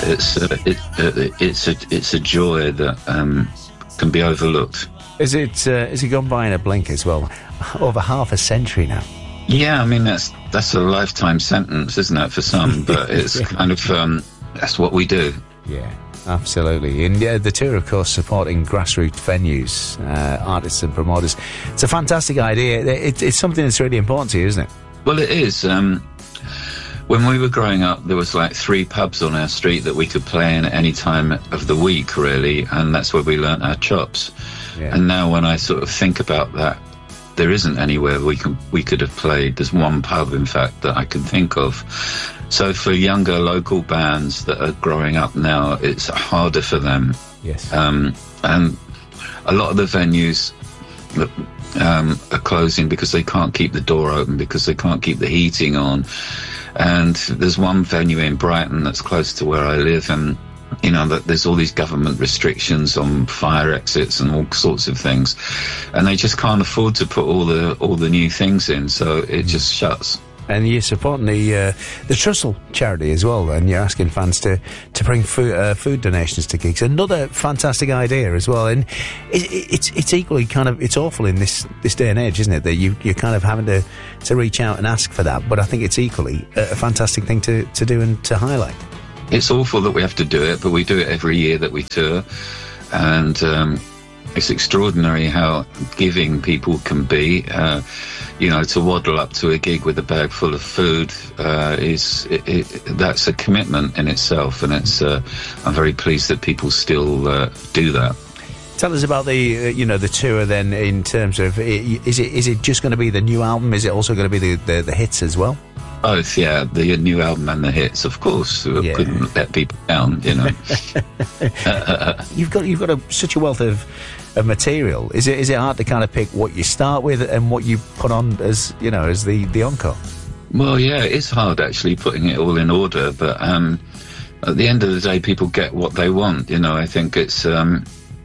it's a joy that can be overlooked. Is it gone by in a blink as well? Over half a century now. Yeah, I mean that's a lifetime sentence, isn't it, for some? But it's kind of that's what we do. Yeah, absolutely. And the tour, of course, supporting grassroots venues, artists and promoters. It's a fantastic idea. It's something that's really important to you, isn't it? Well, it is. When we were growing up, there was like 3 pubs on our street that we could play in at any time of the week, really, and that's where we learnt our chops. Yeah. And now when I sort of think about that, there isn't anywhere we could have played. There's one pub, in fact, that I can think of. So for younger local bands that are growing up now, it's harder for them. Yes. And a lot of the venues that are closing because they can't keep the door open, because they can't keep the heating on. And there's one venue in Brighton that's close to where I live, and that there's all these government restrictions on fire exits and all sorts of things, and they just can't afford to put all the new things in, so it just shuts. And you're supporting the Trussell charity as well, and you're asking fans to bring food donations to gigs. Another fantastic idea as well, and it's equally kind of, it's awful in this day and age, isn't it, that you're kind of having to reach out and ask for that. But I think it's equally a fantastic thing to do and to highlight. It's awful that we have to do it, but we do it every year that we tour, and it's extraordinary how giving people can be. To waddle up to a gig with a bag full of food that's a commitment in itself, and I'm very pleased that people still do that. Tell us about the tour then, in terms of, is it just going to be the new album? Is it also going to be the hits as well? Both, yeah, the new album and the hits, of course. Yeah. Couldn't let people down, You've got such a wealth of material. Is it hard to kind of pick what you start with and what you put on as the encore? Well, yeah, it's hard actually putting it all in order, but at the end of the day, people get what they want. I think it's